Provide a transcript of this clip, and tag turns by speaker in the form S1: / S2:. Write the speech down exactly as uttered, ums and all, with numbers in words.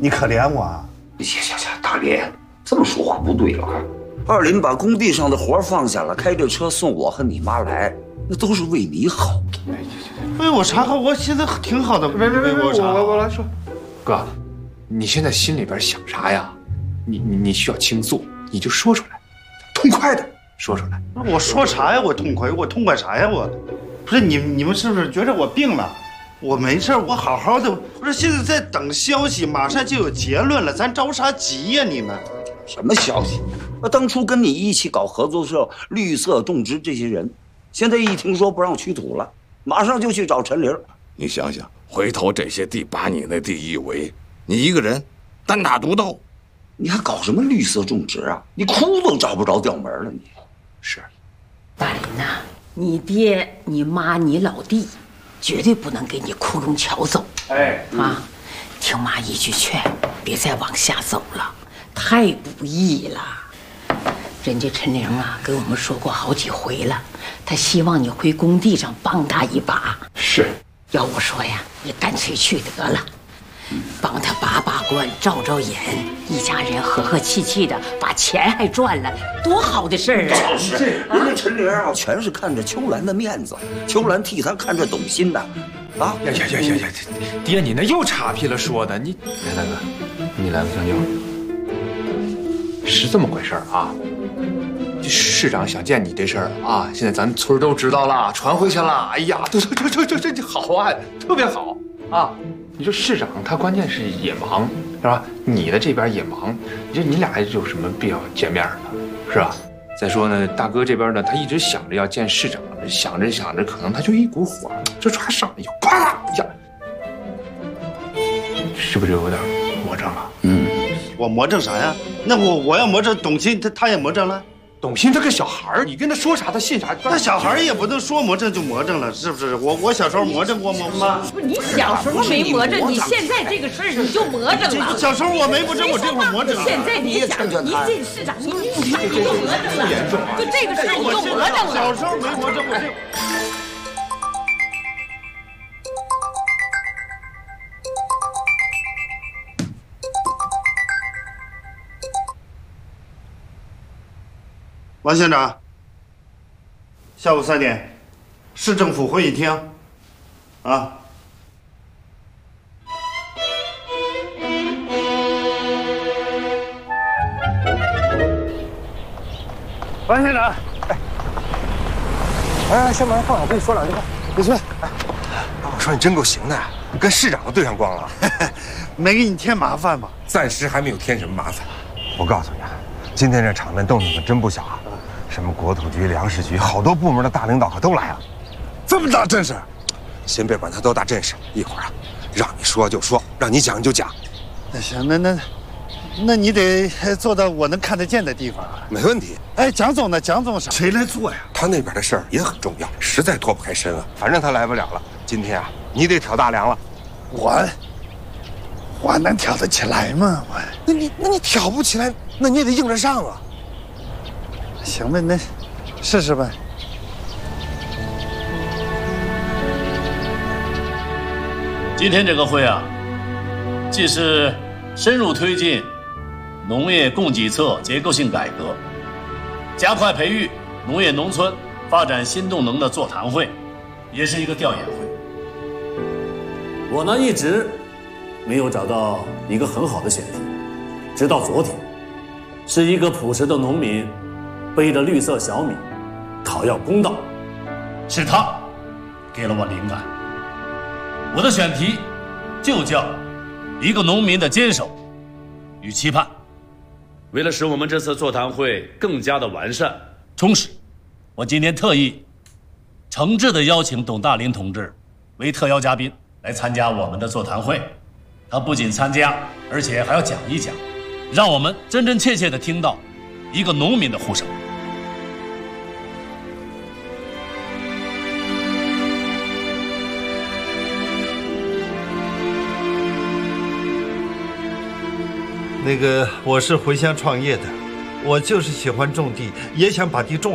S1: 你可怜我啊！
S2: 行行行，大林，这么说话不对了。二林把工地上的活放下了，开着车送我和你妈来，那都是为你好。
S1: 为我啥好？我现在挺好的。
S3: 别别别，
S1: 我
S3: 我我来说，哥，你现在心里边想啥呀？你你你需要倾诉，你就说出来，痛快的说出来。
S1: 我说啥呀？我痛快，我痛快啥呀？我，不是你你们是不是觉得我病了？我没事，我好好的。不是现在在等消息，马上就有结论了，咱着啥急呀？你们
S2: 什么消息？我当初跟你一起搞合作社、绿色种植这些人，现在一听说不让取土了，马上就去找陈玲。
S4: 你想想，回头这些地把你那地一围，你一个人单打独斗，
S2: 你还搞什么绿色种植啊？你哭都找不着调门了，你
S3: 是。
S5: 大林呐，你爹、你妈、你老弟，绝对不能给你窟窿撬走。
S3: 哎
S5: 啊，听妈一句劝，别再往下走了，太不易了。人家陈玲啊，跟我们说过好几回了，他希望你回工地上帮他一把。
S3: 是。
S5: 要我说呀，你干脆去得了。帮他把把关，照照眼，一家人和和气气的，把钱还赚了，多好的事儿啊！
S2: 就是人家陈玲啊，全是看着秋兰的面子，秋兰替他看着懂心的，啊！
S3: 呀呀呀呀呀！爹，你那又岔劈了说的，你来，大哥，你来个香蕉。是这么回事啊？这市长想见你这事儿啊，现在咱村都知道了，传回去了。哎呀，这这这这这这好啊，特别好啊！你说市长他关键是也忙，是吧？你的这边也忙，你说你俩有什么必要见面呢？是吧？再说呢，大哥这边呢，他一直想着要见市长，想着想着，可能他就一股火，这抓上来以后，啪呀，是不是有点魔怔了？
S2: 嗯，
S1: 我魔怔啥呀？那我我要魔怔，董卿他他也魔怔了。
S3: 董卿他个小孩儿，你跟他说啥他信啥。
S1: 那小孩也不能说魔怔就魔怔了，是不是？我我小时候魔怔过吗？妈，
S5: 不是你小时候没魔怔，你现在这个事儿你就魔怔了。
S1: 小时候我没魔怔，我这会儿魔怔了。
S5: 现在你想，你这市长，你你想你就魔怔了，就这个事儿你就魔怔了。
S1: 小时候没魔怔，我这。王县长，下午三点，市政府会议厅，啊。王县长，
S6: 哎，哎，先把它放好，跟你说两句话。李村，哎，我说你真够行的，跟市长都对上光了。
S1: 没给你添麻烦吧？
S6: 暂时还没有添什么麻烦。我告诉你啊，今天这场面动静可真不小啊。什么国土局、粮食局，好多部门的大领导可都来了，
S1: 这么大阵势。
S6: 先别管他多大阵势，一会儿啊，让你说就说，让你讲就讲。
S1: 那行，那那，那你得坐到我能看得见的地方啊。
S6: 没问题。
S1: 哎，蒋总呢？蒋总谁来做呀？
S6: 他那边的事儿也很重要，实在脱不开身了。反正他来不了了。今天啊，你得挑大梁了。
S1: 我，我能挑得起来吗？我，
S6: 那你那你挑不起来，那你也得硬着上啊。
S1: 行吧，那试试呗。
S7: 今天这个会啊，既是深入推进农业供给侧结构性改革，加快培育农业农村发展新动能的座谈会，也是一个调研会。
S8: 我呢一直没有找到一个很好的选题，直到昨天，是一个朴实的农民背着绿色小米讨要公道，
S7: 是他给了我灵感。我的选题就叫一个农民的坚守与期盼。为了使我们这次座谈会更加的完善充实，我今天特意诚挚地邀请董大林同志为特邀嘉宾来参加我们的座谈会。他不仅参加，而且还要讲一讲，让我们真真切切地听到一个农民的呼声。
S1: 那个，我是回乡创业的，我就是喜欢种地，也想把地种